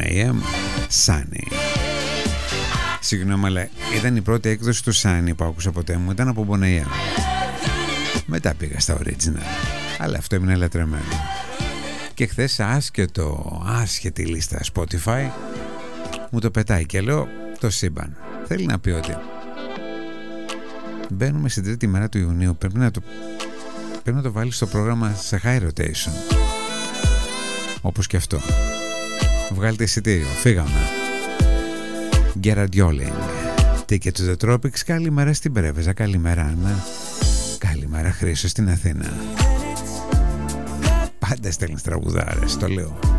AM, Sunny. Συγγνώμη, αλλά ήταν η πρώτη έκδοση του Sunny που άκουσα ποτέ μου, ήταν από Bon AM. Μετά πήγα στα original, αλλά αυτό έμεινε λατρεμένο. Και χθες άσχετη λίστα Spotify μου το πετάει και λέω το σύμπαν. Θέλει να πει ότι μπαίνουμε στην τρίτη μέρα του Ιουνίου, πρέπει να το βάλεις στο πρόγραμμα σε high rotation. Όπως και αυτό. Βγάλτε εισιτήριο, φύγαμε. Gerard Joling, Ticket to the Tropics. Καλημέρα στην Πρέβεζα, καλημέρα Άννα, καλημέρα Χρήσο στην Αθήνα. Πάντα στέλνεις τραγουδάρες, το λέω.